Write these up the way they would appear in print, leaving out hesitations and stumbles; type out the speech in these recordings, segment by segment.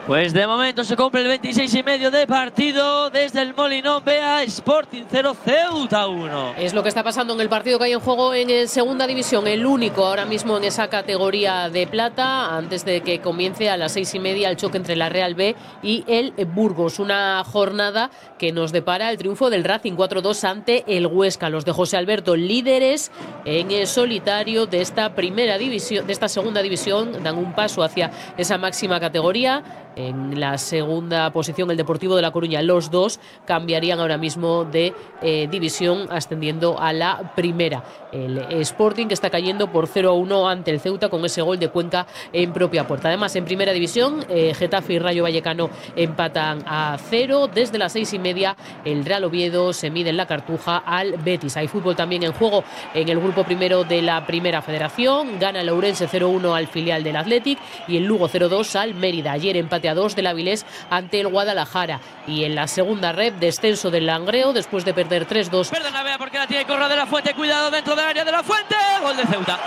Pues de momento se cumple el 26,5 de partido desde el Molinón. Vea, Sporting 0, Ceuta 1. Es lo que está pasando en el partido que hay en juego en segunda división, el único ahora mismo en esa categoría de plata, antes de que comience a las 6:30 el choque entre la Real B y el Burgos. Una jornada que nos depara el triunfo del Racing 4-2 ante el Huesca. Los de José Alberto, líderes en el solitario de esta primera división, de esta segunda división, dan un paso hacia esa máxima categoría. En la segunda posición el Deportivo de La Coruña. Los dos cambiarían ahora mismo de división, ascendiendo a la primera. El Sporting, que está cayendo por 0-1 ante el Ceuta con ese gol de Cuenca en propia puerta. Además, en primera división, Getafe y Rayo Vallecano empatan a 0. Desde las 6:30 el Real Oviedo se mide en la Cartuja al Betis. Hay fútbol también en juego en el grupo primero de la Primera Federación. Gana el Ourense 0-1 al filial del Athletic y el Lugo 0-2 al Mérida. Ayer empate a 2 del Avilés ante el Guadalajara. Y en la segunda red, descenso del Langreo después de perder 3-2. Perdona, vea, porque la tiene Conrad de la Fuente. Cuidado dentro del área de la Fuente. Gol de Ceuta.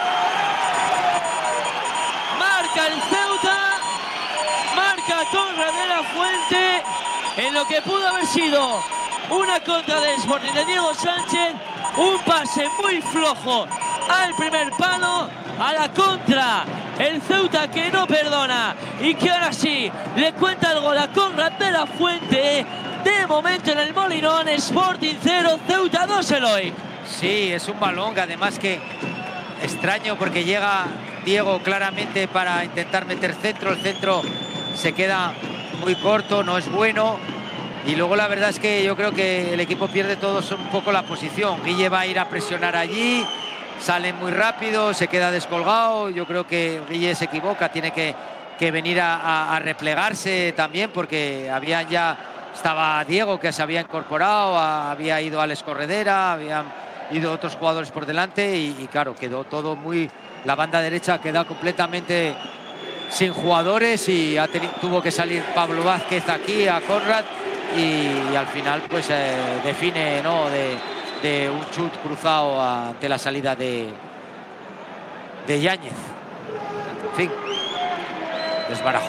Marca el Ceuta. Marca Conrad de la Fuente. En lo que pudo haber sido una contra del Sporting de Diego Sánchez. Un pase muy flojo al primer palo. A la contra, el Ceuta que no perdona y que ahora sí le cuenta el gol a Conrad de la Fuente. De momento en el Molinón, Sporting 0, Ceuta 2, Eloy. Sí, es un balón que además que extraño porque llega Diego claramente para intentar meter centro. El centro se queda muy corto, no es bueno. Y luego la verdad es que yo creo que el equipo pierde todos un poco la posición. Guille va a ir a presionar allí. Sale muy rápido, se queda descolgado. Yo creo que Guille se equivoca, tiene que venir a replegarse también, porque estaba Diego, que se había incorporado, había ido Alex Corredera, habían ido otros jugadores por delante y claro, quedó todo muy... La banda derecha queda completamente sin jugadores y tuvo que salir Pablo Vázquez aquí a Conrad y al final pues define, ¿no?, de un chut cruzado ante la salida de Yáñez. En fin, desbarajó